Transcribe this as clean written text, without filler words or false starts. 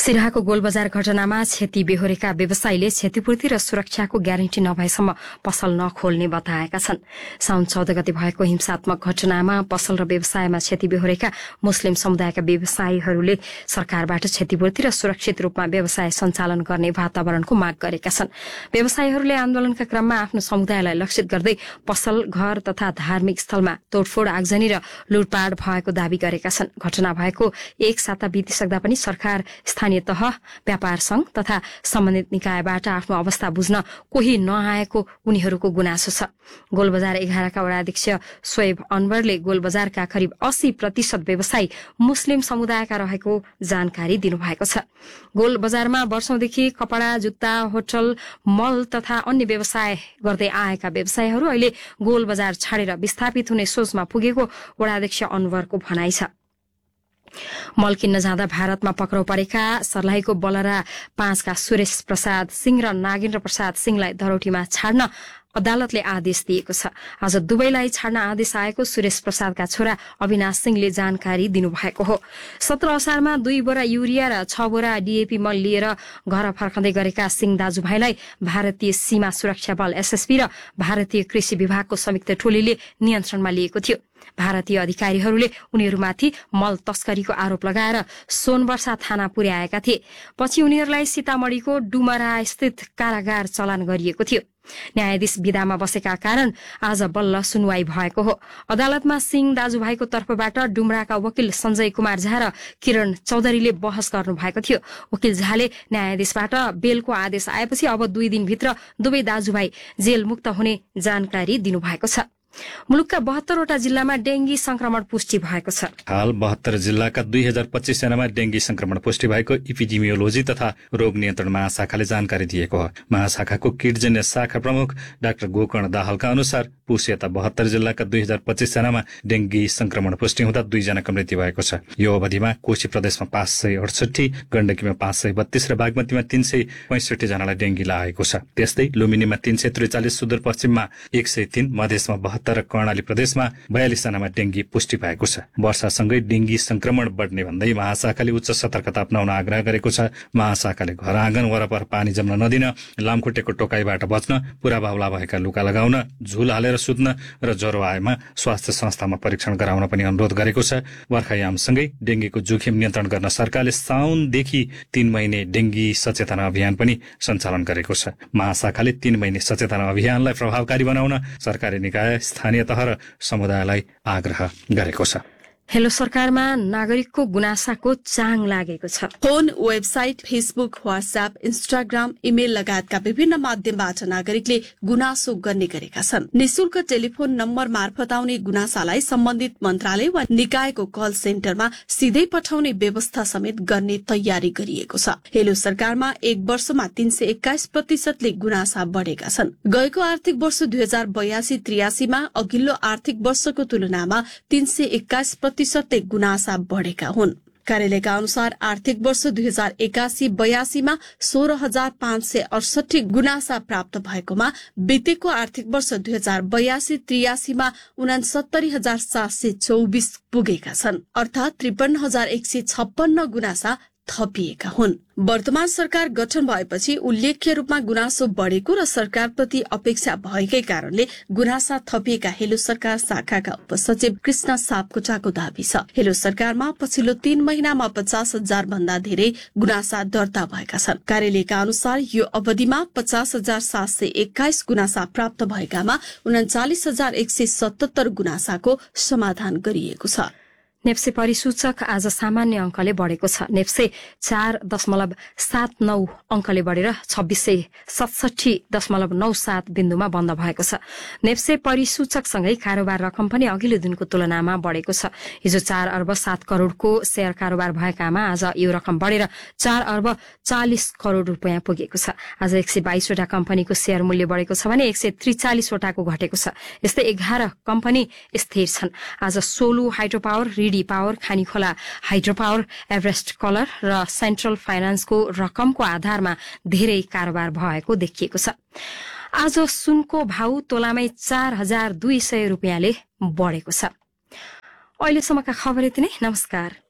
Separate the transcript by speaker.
Speaker 1: सिराहाको गोलबजार घटनामा क्षति बेहोरेका व्यवसायीले क्षतिपूर्ति र सुरक्षाको ग्यारेन्टी नभएसम्म पसल नखोल्ने बताएका छन्। साउन 14 गते भएको हिंसात्मक घटनामा पसल र व्यवसायमा क्षति बेहोरेका मुस्लिम समुदायका व्यवसायीहरूले सरकारबाट क्षतिपूर्ति र सुरक्षित रूपमा व्यवसाय सञ्चालन गर्ने वातावरणको माग गरेका छन्। व्यवसायीहरूले आन्दोलनका क्रममा आफ्नो समुदायलाई लक्षित गर्दै पसल, घर तथा धार्मिक स्थलमा तोडफोड, आगजनी र लुटपाट भएको दावी गरेका छन्। घटना भएको एक साता बितिसक्दा पनि सरकार, स्थानीय तह, व्यापार संघ तथा सम्बन्धित निकायबाट आफ्नो अवस्था बुझ्न कोही नआएको उनीहरूको गुनासो छ। गोलबजार 11 का वडाध्यक्ष सोएब अनवरले गोलबजारका करिब 80% व्यवसायी मुस्लिम समुदायका रहेको जानकारी दिनुभएको छ। गोलबजारमा वर्षौंदेखि कपड़ा, जुत्ता, होटल, मल तथा अन्य व्यवसाय गर्दै आएका व्यवसायीहरू अहिले गोलबजार छाडेर विस्थापित हुने सोचमा पुगेको वडाध्यक्ष अनवरको भनाइ छ। मल किन्न जाँदा भारतमा पक्राउ परेका सर्लाहीको बलरा 5 का सुरेश प्रसाद सिंह र नागेन्द्र प्रसाद सिंहलाई धरौटीमा छाड्न अदालतले आदेश दिएको छ। आज दुवैलाई छाड्न आदेश आएको सुरेश प्रसादका छोरा अविनाश सिंहले जानकारी दिनुभएको हो। 17 असारमा 2 बोरा युरिया र 6 बोरा डीएपी मल लिएर घर फर्कँदै गरेका सिंह दाजुभाइलाई भारतीय सीमा सुरक्षा बल एसएसबी र भारतीय कृषि विभागको संयुक्त टोलीले नियन्त्रणमा लिएको थियो। भारतीय अधिकारीहरूले उनीहरूमाथि मल तस्करीको आरोप लगाएर सोनवर्षा थाना पुर्याएका थिए। पछि उनीहरूलाई सीतामढ़ीको डुमरा स्थित कारागार चलान गरिएको थियो। न्यायाधीश विदामा बसेका कारण आज बल्ल सुनवाई भएको हो। अदालतमा सिंह दाजुभाइको तर्फबाट डुमराका वकिल सञ्जय कुमार झा र किरण चौधरीले बहस गर्नु भएको थियो। वकिल झाले न्यायाधीशबाट बेलको आदेश आएपछि अब 2 दिनभित्र दुवै दाजुभाइ जेल मुक्त हुने जानकारी दिनुभएको छ। मुलुकका 72 वटा जिल्लामा डेंगी संक्रमण पुष्टि भएको छ।
Speaker 2: हाल 72 जिल्लाका 2025 जनामा डेंगी संक्रमण पुष्टि भएको इपिडेमियोलोजी तथा रोग नियन्त्रण महाशाखाले जानकारी दिएको हो। महाशाखाको कीटजन्य शाखा प्रमुख डाक्टर गोकर्ण दाहालका अनुसार पुस यता 72 जिल्लाका 2025 जनामा डेंगी संक्रमण पुष्टि हुँदा 2 जनाको मृत्यु भएको छ। यो अवधिमा कोशी प्रदेशमा 568, गण्डकीमा 532 र बागमतीमा 365 जनालाई डेंगी लागेको छ। त्यस्तै लुम्बिनीमा 343, सुदूरपश्चिममा 103, मधेसमा 72 र कर्णाली प्रदेशमा 42 जनामा डेंगी पुष्टि भएको छ। वर्षासँगै डेंगी संक्रमण बढ्ने भन्दै महाशाखाले उच्च सतर्कता अपनाउन आग्रह गरेको छ। महाशाखाले घर आँगन वरपर पानी जम्न नदिन, लामखुट्टेको टोकाइबाट बच्न, पुरा बाहुला भएका लुगा लगाउन, झुल हालेर सुत्न र ज्वरो आएमा स्वास्थ्य संस्थामा परीक्षण गराउन पनि अनुरोध गरेको छ। बर्खायामसँगै डेंगीको जोखिम नियन्त्रण गर्न सरकारले साउनदेखि 3 महिने डेंगी सचेतना अभियान पनि सञ्चालन गरेको छ। महाशाखाले 3 महिने सचेतना अभियानलाई प्रभावकारी बनाउन सरकारी निकाय, स्थानीय तह र समुदायलाई आग्रह गरेको छ।
Speaker 1: हेलो सरकारमा नागरिकको गुनासाको चाङ लागेको छ।
Speaker 3: Phone, website, Facebook, WhatsApp, Instagram, email लगायतका विभिन्न माध्यमबाट नागरिकले गुनासो गर्ने गरेका छन्। निशुल्क टेलिफोन नम्बर मार्फत आउने गुनासालाई सम्बन्धित मन्त्रालय वा निकायको कल सेन्टरमा सिधै पठाउने व्यवस्था समेत गर्ने तयारी गरिएको छ। हेलो सरकारमा 1 वर्षमा 321% गुनासा बढ़ेका छन्। गएको आर्थिक वर्ष 2082-83 मा अघिल्लो आर्थिक वर्षको तुलनामा 321% गुनासा बढ़ेका हुन्। कार्यालयका अनुसार आर्थिक वर्ष 2081-82 मा 16,568 गुनासा प्राप्त भएकोमा बितेको आर्थिक वर्ष 2082-83 मा 69,724 पुगेका छन्। अर्थात 53,156 गुनासा थपिएका हुन्। वर्तमान सरकार गठन भएपछि उल्लेख्य रूपमा गुनासो बढ़ेको र सरकारप्रति अपेक्षा भएकै कारणले गुनासा थपिएका हेलो सरकार शाखाका उपसचिव कृष्ण सापकोटाको दावी छ। हेलो सरकारमा पछिल्लो 3 महिनामा 50,000 भन्दा धेरै गुनासा दर्ता भएका छन्। कार्यालयका अनुसार यो अवधिमा 50,721 गुनासा प्राप्त भएकामा 39,177 गुनासाको समाधान गरिएको छ।
Speaker 1: नेप्से परिसूचक आज सामान्य अंकले बढ़ेको छ। नेप्से 4.79 अंकले बढ़ेर 2667.97 बिन्दुमा बन्द भएको छ। नेप्से परिसूचकसँगै कारोबार रकम पनि अघिल्लो दिनको तुलनामा बढ़ेको छ। हिजो 4 अर्ब 7 करोड़को शेयर कारोबार भएकामा आज यो रकम बढ़ेर 4 अर्ब 40 करोड़ रुपियाँ पुगेको छ। आज 122 वटा कम्पनीको शेयर मूल्य बढ़ेको छ भने 143 वटाको घटेको छ। यस्तै 11 कम्पनी स्थिर छन्। आज Solu hydro power, power, Khanikhola hydro power, Everest colour र सेन्ट्रल फाइनान्सको रकमको आधारमा धेरै कारोबार भएको देखिएको छ। आज सुनको भाउ तोलामै 4,200 रुपियाँले बढ़ेको छ। अहिलेसम्मका खबर यति नै। नमस्कार।